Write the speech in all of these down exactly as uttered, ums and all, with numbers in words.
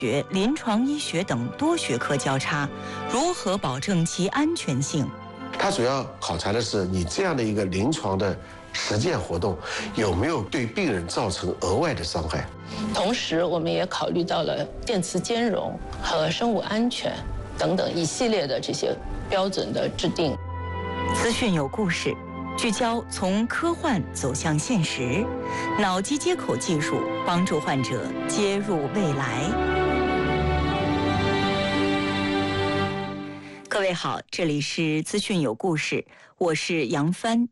学、临床医学等多学科交叉，如何保证其安全性？ 它主要考察的是你这样的一个临床的实践活动有没有对病人造成额外的伤害。 同时，我们也考虑到了电磁兼容和生物安全等等一系列的这些标准的制定。 资讯有故事，聚焦从科幻走向现实，脑机接口技术帮助患者接入未来。各位好，这里是资讯有故事，我是杨帆。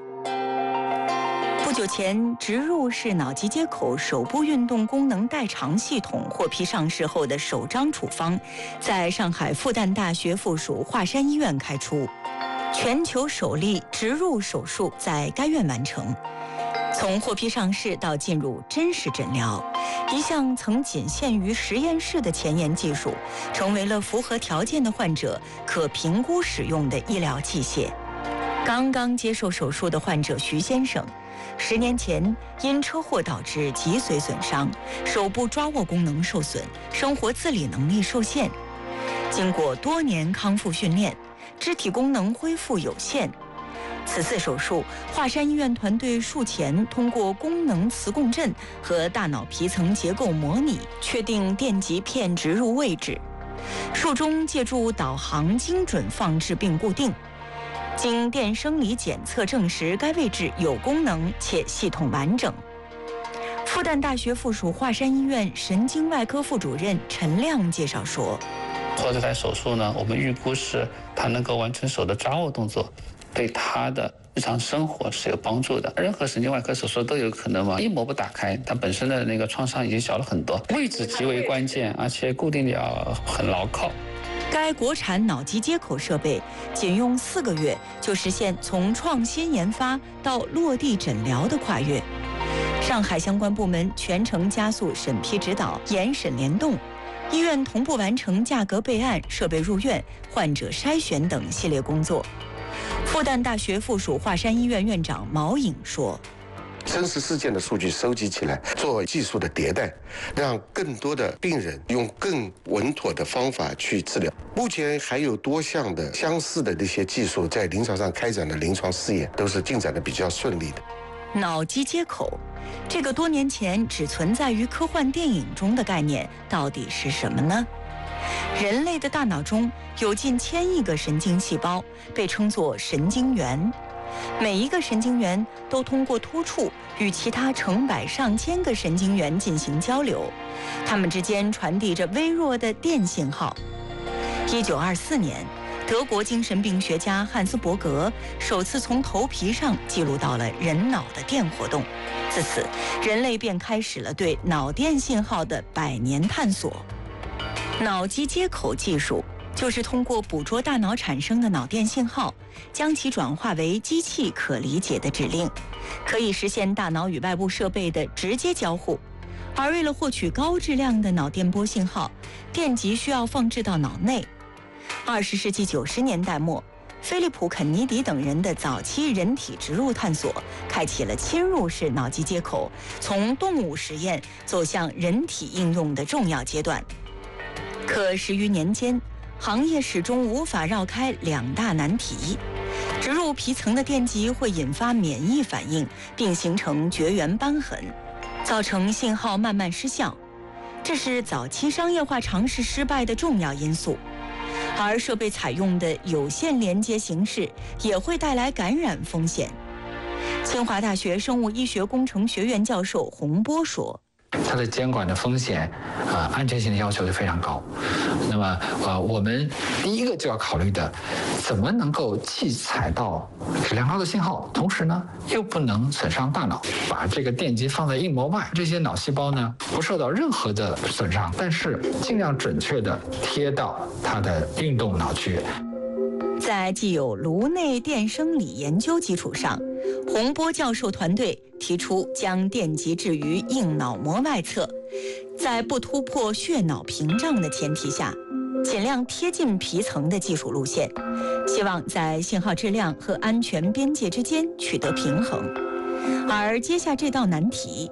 不久前，植入式脑机接口手部运动功能代偿系统获批上市后的首张处方，在上海复旦大学附属华山医院开出，全球首例植入手术在该院完成。从获批上市到进入真实诊疗，一项曾仅限于实验室的前沿技术，成为了符合条件的患者可评估使用的医疗器械。刚刚接受手术的患者徐先生，十年前因车祸导致脊髓损伤，手部抓握功能受损，生活自理能力受限。经过多年康复训练，肢体功能恢复有限。此次手术，华山医院团队术前通过功能磁共振和大脑皮层结构模拟，确定电极片植入位置。术中借助导航精准放置并固定，经电生理检测证实该位置有功能且系统完整。复旦大学附属华山医院神经外科副主任陈亮介绍说， 做这台手术呢，我们预估是它能够完成手的抓握动作，对他的日常生活是有帮助的。任何神经外科手术都有可能嘛，一膜不打开，它本身的那个创伤已经小了很多，位置极为关键，而且固定力要很牢靠。 该国产脑机接口设备仅用四个月就实现从创新研发到落地诊疗的跨越。上海相关部门全程加速审批指导，严审联动，医院同步完成价格备案、设备入院、患者筛选等系列工作。复旦大学附属华山医院院长毛颖说， 真实事件的数据收集起来，做技术的迭代，让更多的病人用更稳妥的方法去治疗。目前还有多项的相似的这些技术在临床上开展的临床试验，都是进展的比较顺利的。 脑机接口这个多年前只存在于科幻电影中的概念，到底是什么呢？人类的大脑中有近千亿个神经细胞，被称作神经元。每一个神经元都通过突触与其他成百上千个神经元进行交流，它们之间传递着微弱的电信号。一九二四年，德国精神病学家汉斯伯格首次从头皮上记录到了人脑的电活动，自此人类便开始了对脑电信号的百年探索。脑机接口技术就是通过捕捉大脑产生的脑电信号，将其转化为机器可理解的指令，可以实现大脑与外部设备的直接交互。而为了获取高质量的脑电波信号，电极需要放置到脑内。二十世纪九十年代末，菲利普·肯尼迪等人的早期人体植入探索，开启了侵入式脑机接口从动物实验走向人体应用的重要阶段。可十余年间，行业始终无法绕开两大难题：植入皮层的电极会引发免疫反应，并形成绝缘瘢痕，造成信号慢慢失效，这是早期商业化尝试失败的重要因素。而设备采用的有线连接形式也会带来感染风险。清华大学生物医学工程学院教授洪波说， 它的监管的风险啊、呃，安全性的要求就非常高。那么呃，我们第一个就要考虑的，怎么能够既采到质量高的信号，同时呢又不能损伤大脑，把这个电极放在硬膜外，这些脑细胞呢不受到任何的损伤，但是尽量准确的贴到它的运动脑区。 在既有颅内电生理研究基础上，洪波教授团队提出将电极置于硬脑膜外侧，在不突破血脑屏障的前提下，尽量贴近皮层的技术路线，希望在信号质量和安全边界之间取得平衡。而接下这道难题，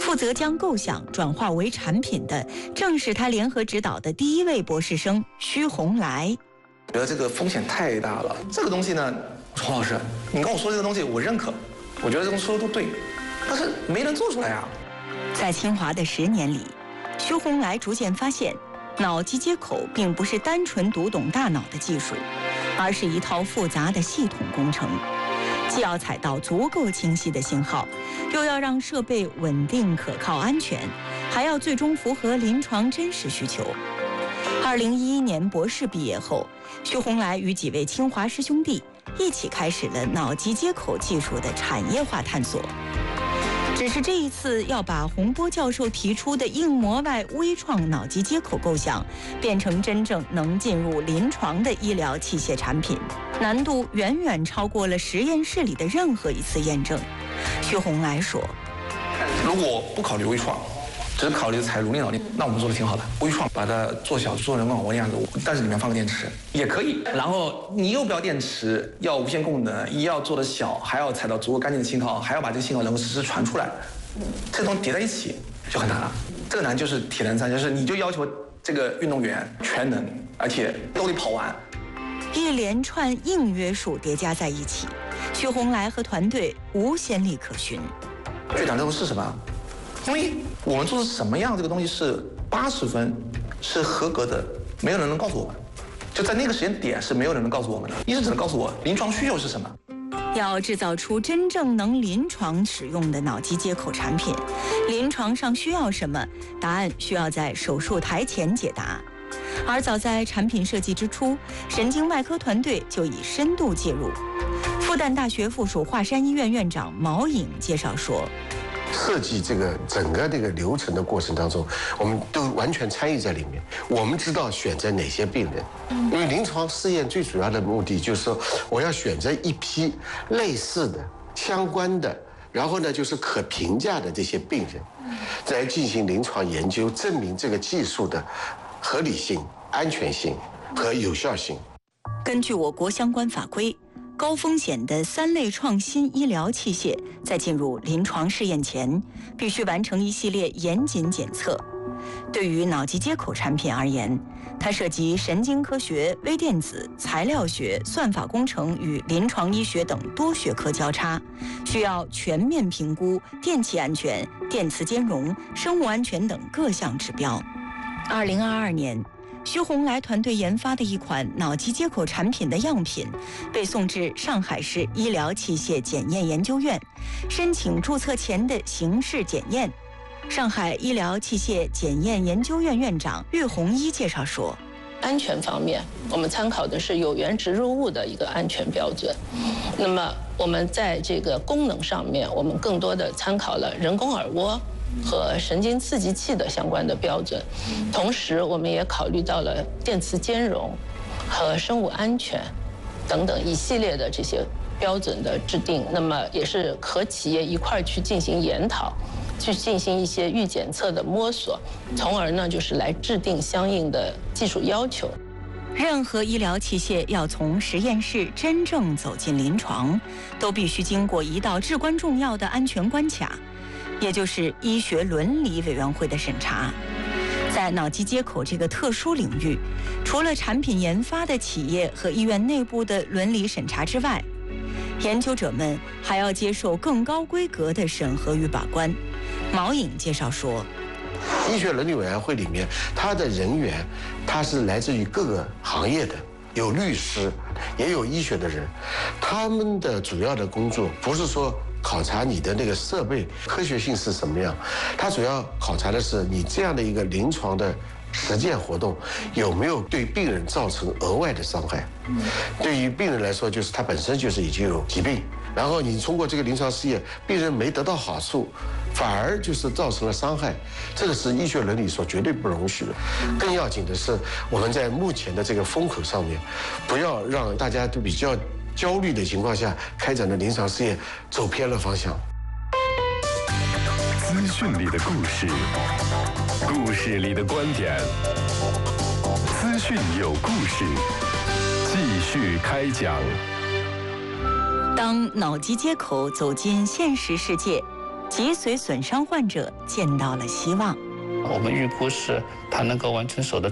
负责将构想转化为产品的，正是他联合指导的第一位博士生徐洪来。 觉得这个风险太大了，这个东西呢，洪老师，你跟我说这个东西我认可，我觉得这个说的都对，但是没人做出来啊。 在清华的十年里，徐洪来逐渐发现，脑机接口并不是单纯读懂大脑的技术，而是一套复杂的系统工程，既要采到足够清晰的信号，又要让设备稳定、可靠、安全，还要最终符合临床真实需求。二零一一年博士毕业后，徐洪来与几位清华师兄弟一起开始了脑机接口技术的产业化探索。只是这一次要把洪波教授提出的硬膜外微创脑机接口构想变成真正能进入临床的医疗器械产品，难度远远超过了实验室里的任何一次验证。徐洪来说， 如果不考虑微创，只考虑采颅内脑力，那我们做的挺好的。微创把它做小，做人工耳蜗那样子，但是里面放个电池也可以。然后你又不要电池，要无线功能，一要做的小，还要采到足够干净的信号，还要把这个信号能够实时传出来，这东西叠在一起就很难了。这个难就是铁人三项，就是你就要求这个运动员全能，而且都得跑完。 一连串硬约束叠加在一起，徐洪来和团队无先例可循。 最难的是什么？因为我们做的什么样这个东西是八十分是合格的，没有人能告诉我们，就在那个时间点是没有人能告诉我们的，医生只能告诉我临床需求是什么。 要制造出真正能临床使用的脑机接口产品，临床上需要什么？答案需要在手术台前解答。而早在产品设计之初，神经外科团队就已深度介入。复旦大学附属华山医院院长毛颖介绍说， 设计这个整个这个流程的过程当中，我们都完全参与在里面。我们知道选择哪些病人，因为临床试验最主要的目的就是说，我要选择一批类似的、相关的，然后呢就是可评价的这些病人，来进行临床研究，证明这个技术的合理性、安全性和有效性。 根据我国相关法规，高风险的三类创新医疗器械在进入临床试验前，必须完成一系列严谨检测。对于脑机接口产品而言，它涉及神经科学、微电子、材料学、算法工程与临床医学等多学科交叉，需要全面评估电气安全、电磁兼容、生物安全等各项指标。二零二二年，徐洪来团队研发的一款脑机接口产品的样品被送至上海市医疗器械检验研究院，申请注册前的形式检验。上海医疗器械检验研究院院长岳洪一介绍说， 安全方面，我们参考的是有源植入物的一个安全标准。那么我们在这个功能上面，我们更多的参考了人工耳蜗和神经刺激器的相关的标准，同时我们也考虑到了电磁兼容和生物安全等等一系列的这些标准的制定。那么也是和企业一块儿去进行研讨，去进行一些预检测的摸索，从而呢就是来制定相应的技术要求。 任何医疗器械要从实验室真正走进临床，都必须经过一道至关重要的安全关卡，也就是医学伦理委员会的审查。在脑机接口这个特殊领域，除了产品研发的企业和医院内部的伦理审查之外，研究者们还要接受更高规格的审核与把关。毛颖介绍说， 医学伦理委员会里面，它的人员他是来自于各个行业的，有律师，也有医学的人，他们的主要的工作不是说考察你的那个设备科学性是什么样，他主要考察的是你这样的一个临床的实践活动有没有对病人造成额外的伤害。对于病人来说，就是他本身就是已经有疾病，然后你通过这个临床试验，病人没得到好处，反而就是造成了伤害，这个是医学伦理所绝对不容许的。更要紧的是，我们在目前的这个风口上面，不要让大家都比较焦虑的情况下开展的临床试验走偏了方向。 资讯里的故事，故事里的观点，资讯有故事，继续开讲。 当脑机接口走进现实世界， 脊髓损伤患者见到了希望。 我们预估是它能够完成手的